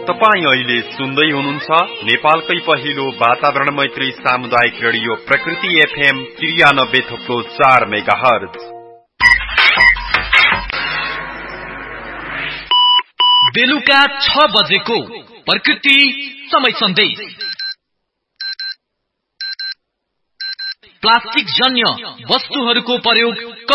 तपाई अहिले सुन्दै हुनुहुन्छ नेपालकै पहिलो वातावरण मैत्री सामुदायिक रेडियो प्रकृति FM 93.4 मेगाहर्ज। बेलुका 6 बजेको प्रकृति समय सन्देश। प्लास्टिक जन्य वस्तुहरूको प्रयोग